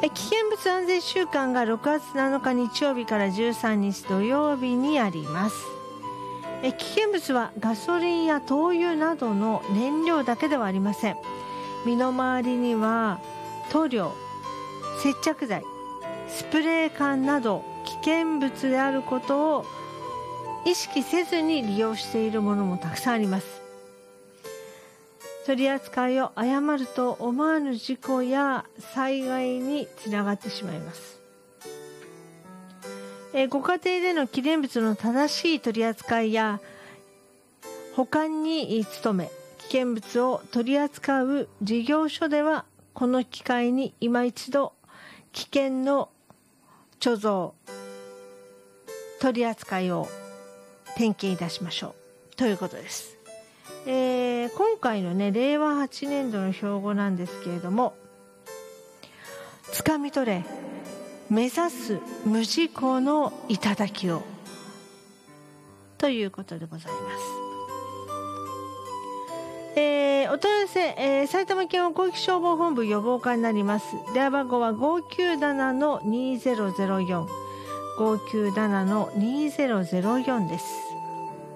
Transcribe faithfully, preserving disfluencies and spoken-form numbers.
え危険物安全週間がろくがつなのか日曜日からじゅうさんにち土曜日にあります。え危険物はガソリンや灯油などの燃料だけではありません。身の回りには塗料、接着剤、スプレー缶など危険物であることを意識せずに利用しているものもたくさんあります。取り扱いを誤ると思わぬ事故や災害につながってしまいます。えご家庭での記念物の正しい取り扱いや保管に努め、危険物を取り扱う事業所ではこの機会に今一度危険の貯蔵、取り扱いを点検いたしましょうということです。えー、今回のねれいわはちねんどの標語なんですけれども、つかみ取れ目指す無事故の頂をということでございます。えー、お問い合わせ、えー、埼玉県広域消防本部予防課になります。電話番号は ごきゅうななのにゼロゼロよん ごきゅうななのにゼロゼロよん です。